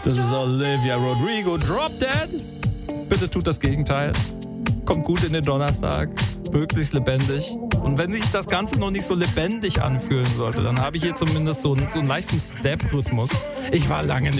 Das ist Olivia Rodrigo. Drop Dead. Bitte tut das Gegenteil. Kommt gut in den Donnerstag. Möglichst lebendig. Und wenn sich das Ganze noch nicht so lebendig anfühlen sollte, dann habe ich hier zumindest so einen leichten Step-Rhythmus. Ich war lange nicht